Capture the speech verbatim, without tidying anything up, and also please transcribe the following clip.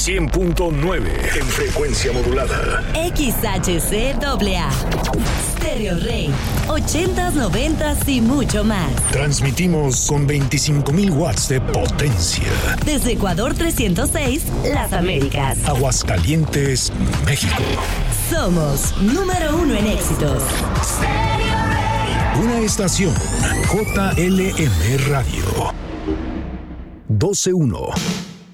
cien punto nueve en frecuencia modulada. X H C A A. Stereo Rey. ochentas, noventas y mucho más. Transmitimos con veinticinco mil watts de potencia. Desde Ecuador trescientos seis, Las Américas. Aguascalientes, México. Somos número uno en éxitos. Stereo Rey. Una estación J L M Radio. doce uno.